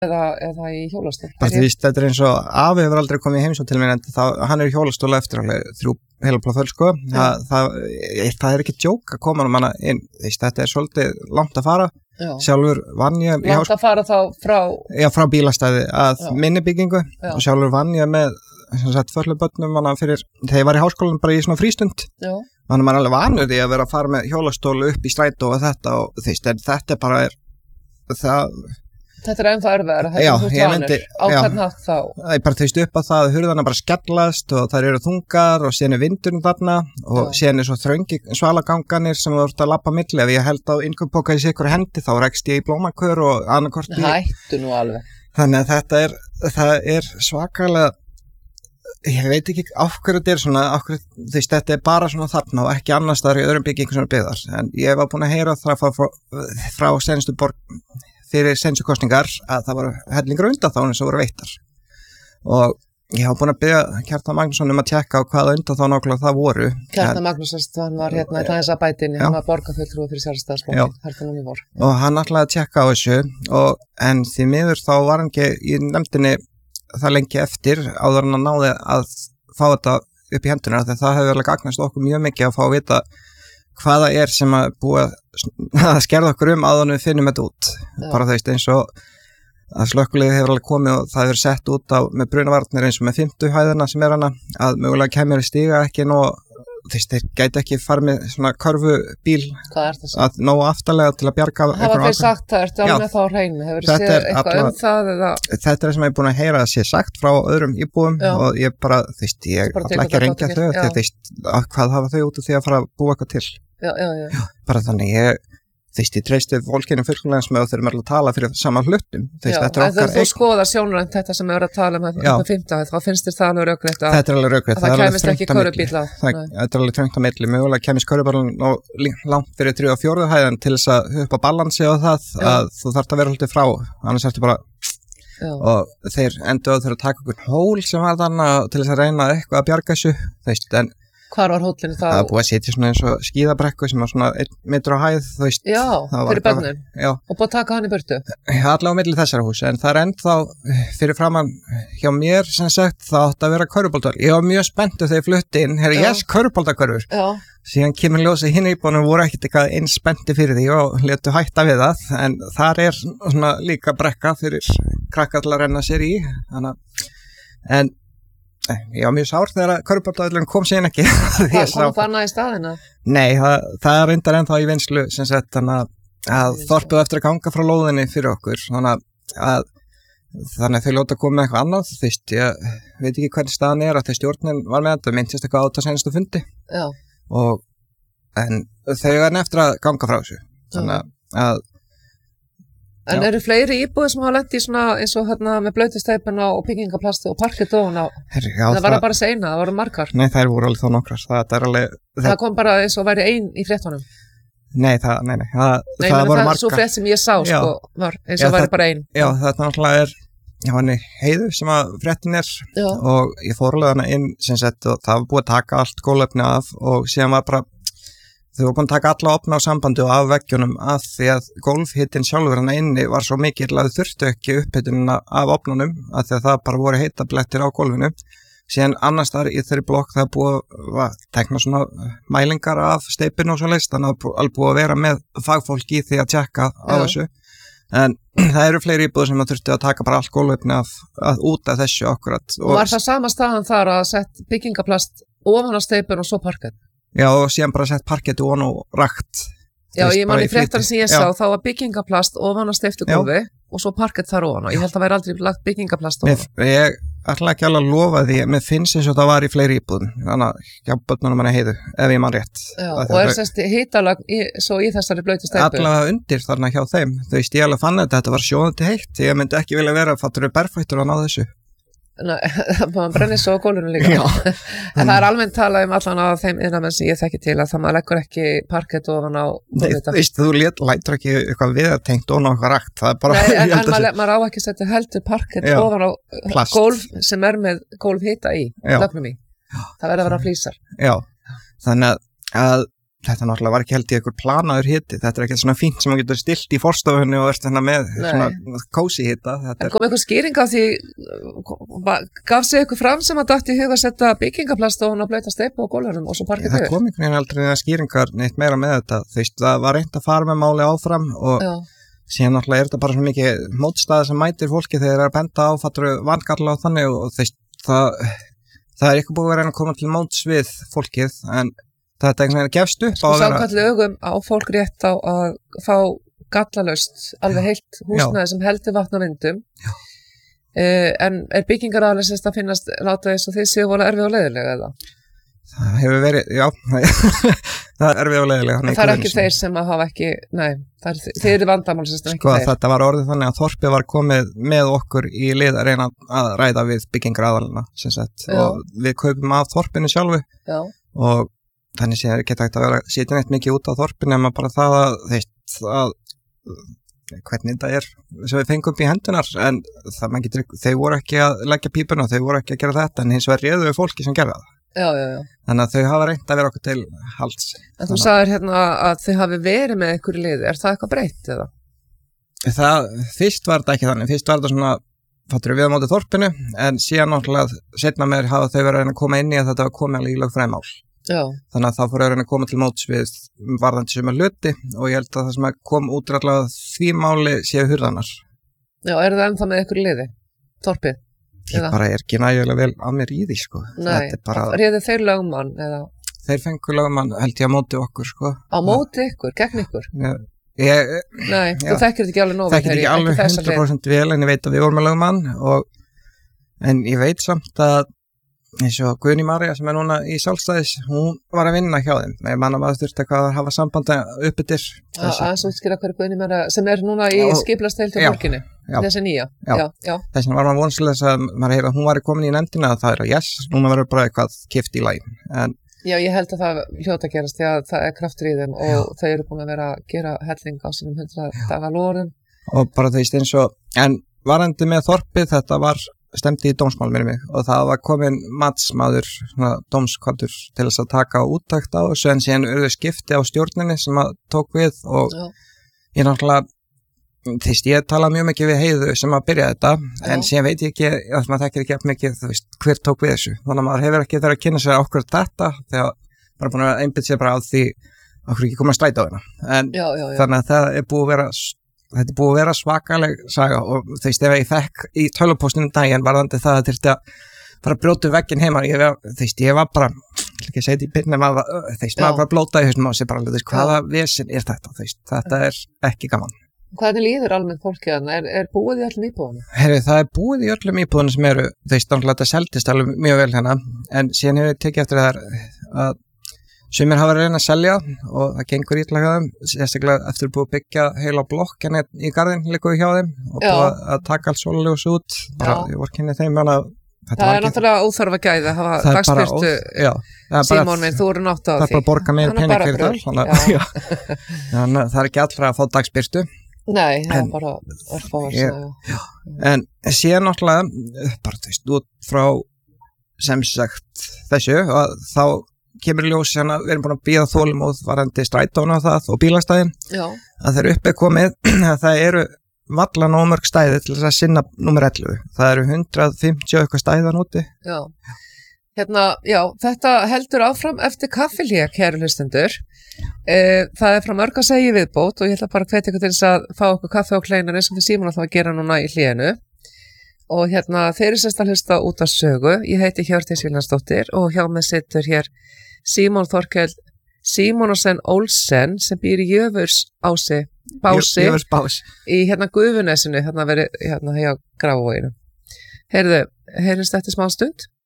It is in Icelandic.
eða í hjólastól. Bara þú veist, þetta eins og afi hefur aldrei komið í heimsókn til mér en hann í hjólastóla eftir alveg 3 heilabla föl sko. Það ekki djók að koma hana inn. Þetta svolítið langt að fara. Já. Sjálfur vann ég langt að fara þá frá bílastæði að minni byggingu og sjálfur vann ég með förlubönnum þegar ég var í háskólanum bara í svona frístund. Já. Þannig maður alveg vanur því að vera að fara með hjólastólu upp í strætó og þetta og þetta bara Þetta ennþá erfiðara, á hvern hátt þá? Það bara þau upp á það að hurðana bara skellast og þær eru þungar og síðan vindurinn þarna og síðan svo þröngi svalaganganir sem þú ert að labba milli. Ef ég held á innkauppoka í sikur hendi þá rekst ég í blómakör og annarkort Hættu nú alveg. Þannig að það svakalega, ég veit ekki af hverju þetta svona, þetta bara svona þarna og ekki annars þar í öðrum byggingum svona byggðar. En ég var búin að heyra það frá senstu fyrir senstu kostningar að það voru hellingur undanþágnir sem voru veittar og ég hafa búin að biðja Kjartan Magnússon að tjekka á hvaða undanþágnir nákvæmlega það voru. Kjartan Magnússon, hann var í þessa bætinni, hann var borgarfulltrúi fyrir Sjálfstæðisflokkinn, og hann ætlaði að tjekka á þessu en því miður þá var hann ekki í nefndinni það lengi eftir áður en að náði að fá þetta upp í hendurna þegar það hefur alveg gagnast okkur mjög mikið að fá að vita hvaða sem að búa að skerða okkur áður en við finnum þetta út. Bara eins og að slökkvilið hefur alveg komið og það hefur sett út með brunavarnir eins og með 50 hæðina sem hana að mögulega kemur stiga ekki þeir gæti ekki farið með svona körfubíl að nógu aftarlega til að bjarga. Hafa þeir sagt það, ertu alveg með þá á hreinu? Hefur þið séð eitthvað það eða? Þetta sem ég er búin að heyra að sé sagt frá öðrum íbúum og ég bara, ég ætla ekki að rengja þau hvað hafa þau út af því að fara að búa eitthvað til. Já. Bara þannig ég treysti fólkinu fullkomlega sem þeir eru að tala fyrir saman hlutum. Þegar þú skoðar sjónrænt þetta sem við erum að tala um 15, þá finnst þér það alveg rökrétt að það kemist ekki körubíl á. Þetta er alveg þröngt á milli. Mögulega kemist körubílun langt fyrir 3. og 4. hæðan til þess að upp á balansi og það að þú þarft að vera haldið frá, annars ertu bara og þeir endur að taka okkur hól sem var þannig til þess að reyna eitthvað að bjarga þessu, en hvar var hóllinu þá? Það er búið að setja svona eins og skíðabrekku sem var svona 1 metra á hæð, Já, fyrir börnum. Og búið að taka hann í burtu? Allavega á milli þessara hús, en það er ennþá fyrir framan hjá mér sem sagt, það átti að vera körfuboltar. Ég var mjög spenntur þegar ég flutti inn, körfuboltakörfur. Síðan kemur ljósið hinn íbúinum voru ekkert eitthvað eins spennti fyrir því og létu hætta við það, en þar er svona líka brekka fyrir krakka til að renna sér í, en ég var mjög sár þegar körfuboltaðurinn kom síðan ekki. Hvað kom það annað í staðina? Nei, það er reyndar ennþá í vinslu sem sagt þannig að þorpið eftir að ganga frá lóðinni fyrir okkur þannig að þau lóta að koma með eitthvað annað ég veit ekki hvernig staðan er að þeir stjórnin var með þetta myndist eitthvað á þetta senastu fundi en þau er eftir að ganga frá þessu þannig að En eru fleiri íbúðir sem hafa lent í svona eins og með blautusteipuna og byggingaplasti og parkett ofan á? Það var bara þessi eina, það voru margar. Nei, þær voru alveg þá nokkrar. Það kom bara eins og væri ein í fréttunum? Nei, það voru margar. Svo frétt sem ég sá, var eins og væri bara ein. Já, þetta náttúrulega ég var henni Heiðu sem að fréttin og ég fór alveg hana inn sem sett og það var búið að taka allt gólefni af og síðan var bara þau voru búin að taka alla opna á sambandi og af veggjunum að því að gólfhitinn sjálfur hana inni var svo mikill að þau þurftu ekki upphitunina af opnunum að því að það bara voru heitablettir á gólfinu. Síðan annars þar í þeirri blokk það búið að tekna svona mælingar af steipinu og svo leist þannig að alveg búið að vera með fagfólk í því að tjekka á þessu. En það eru fleiri íbúðir sem þurftu að taka bara allt gólfefni út af þessu akkurat. Og var það sama staðan þar að sett byggingaplast ofan á steipinu og svo parkett? Já, og síðan bara sett parketu ofan og rakt. Já, ég man í fréttar sem ég sá, þá var byggingaplast ofan á steyptugólfi og svo parkett þar ofan og ég held að væri aldrei lagt byggingaplast ofan. Ég ætla ekki alveg að lofa því, mér finnst eins og það var í fleiri íbúðum, þannig að hjá börnunum manni Heiðu, ef ég man rétt. Já, og sérst hitalag svo í þessari blautu steypu? Allavega undir þarna hjá þeim, ég alveg fann þetta var sjóðandi heitt, ég myndi ekki vilja vera fattur berfættur að ná þessu. Maður brennir svo á gólfinu líka en það er almennt talað allan á þeim innamenn sem ég þekki til að það maður leggur ekki parkett ofan á þú lætur ekki eitthvað viðtengt ofan á eitthvað rakt en maður á ekki að setja heldur parkett ofan á gólf sem er með gólfhita í lögnum í það verður að vera flísar þannig að þetta náttúrulega var ekki held í einhver planaður hiti, þetta ekki svona fínt sem maður getur stilt í forstofunni og ert með svona kósi hita. En kom einhver skýring á því, gaf sig eitthvað fram sem að datt í huga að setja byggingaplast og blauta steypu og gólfurinn og svo parkið það kom einhvern veginn aldrei skýringar neitt meira með þetta, það var reynt að fara með máli áfram og síðan náttúrulega þetta bara svo mikið mótstaða sem mætir fólki þegar það að benda á fatturu vangalla og þannig og það eitthvað búið að reyna að koma til móts við fólkið en þetta einhvern veginn gefst upp samkvæmt lögum á fólk rétt á að fá gallalaust alveg heilt húsnæði sem heldur vatn og vindum en byggingaraðileg semst að finnast láta þess að þið séu voru erfið og leiðilega eða? Það hefur verið, já það er erfið og leiðilega. Það ekki þeir sem að hafa ekki, þeir eru vandamál sem ekki þeir. Þetta var orðið þannig að Þorpið var komið með okkur í lið að reyna að ræða við byggingaraðalina og við kaupum af Þorpinu sjálfu og þannig sé það geta ekkert að vera sitja neitt mikið út á Þorpinu en bara það að hvernig þetta sem við fengum upp í hendunar en þeir voru ekki að leggja pípuna þeir voru ekki að gera þetta en hins vegar réðu fólki sem gerða það. Þannig að þau hafa reynt að vera okkur til halds. En þú sagðir hérna að þau hafi verið með ykkur í liði, það eitthvað breytt eða? Fyrst var þetta ekki þannig, fyrst var þetta svona fattur við á móti Þorpinu en síðan náttúrulega setna meir hafa þau verið að koma inn í að þetta var komið alveg í lögfræðimál. Þannig að það fór að koma til móts við varðandi suma hluti og ég held að það sem kom út allavega því máli séu hurðanar. Já, það ennþá með ykkur í liði, Þorpið? Ég bara ekki nægilega vel að mér í því sko. Nei, réðu þeir lögmann eða? Þeir fengur lögmann held ég að móti okkur sko. Á móti ykkur, gegn ykkur? Nei, þú þekkir þetta ekki alveg nóg. Þekkir ekki alveg 100% vel en ég veit að við vorum með lögmann en ég veit samt að eins og Guðný María sem núna í Sjálfstæðis, hún var að vinna hjá þeim. Ég man að maður þurfti að hafa samband uppbyttir. Aðeins útskýra hverju Guðný María sem núna í skipulagsteild hjá fólkinu, þessi nýja. Já. Þess vegna var maður vonsilega að maður heyra að hún var komin í nefndina að það núna verður bara eitthvað kift í lagin. Já, ég held að það hljóta að gerast því að það kraftur í þeim og þau eru búin að vera að gera helling á sínum 100 daga lorum. Og bara en varandi með Þorpið þetta var stemdi í dómsmál með mig og það var komin matsmaður, dómskvaddur til þess að taka úttakt á þessu en síðan urðu skipti á stjórninni sem að tók við og ég náttúrulega ég talaði mjög mikið við Heiðu sem að byrja þetta en síðan veit ég ekki að maður þekkir ekki mikið hver tók við þessu þannig að maður hefur ekki þar að kynna sér okkur þetta þegar maður er búin að einbytta sér bara á því okkur ekki koma að stræta á hérna en þannig að það er búið að vera svakaleg saga og ef ég fekk í tölvupóstunum daginn varðandi það að þurfti að fara að brjóta vegginn heima ég var bara, ekki að segja þetta í byrni maður var blótað í hausnum á sig bara hvaða vesen er þetta er ekki gaman. Hvernig líður almennt fólki þarna? Er búið í öllum íbúðunum? Það er búið í öllum íbúðunum sem eru þetta seldist alveg mjög vel hérna en síðan hefur ég tekið eftir að sumir hafa verið að reyna að selja og það gengur ítlaga þeim, sérstaklega eftir búið að byggja heila blokk hérna í garðin líkuðu hjá þeim og búið að taka allt sólarljós út, bara ég vorkenni þeim Það er náttúrulega óþarfa gæði að hafa dagspyrtu Símon minn, þú eru nátt á því Það er bara að borga meira pening fyrir það það er ekki allra að fá dagspyrtu Nei, það er bara örfáðar En síðan náttúrulega bara út frá sem sagt þessu og þá kemur ljós sem við erum búin að bíða þolinmóð varandi strætónu á það og bílastæðin að þeir uppi komið að það eru valla nóg mörg stæði til þess að sinna nummer 11. Það eru 150 eitthvað stæðan úti. Þetta heldur áfram eftir kaffihlé, kæru hlustendur. Það er frá mörg að segja viðbót og ég ætla bara að hvetja ykkur til þess að fá okkur kaffi og kleinar eins og við Símon að gera núna í hlénu. Og þeir eru sérst að hlusta út af sögu. Ég heiti Hjördís Vilhjálmsdóttir og hjá mig situr hér Símon Þorkell Símonarsen Olsen sem býr í Jöfursási í Gufunesinu verið hjá Grafavoginu. Heyrðist þetta smá stund?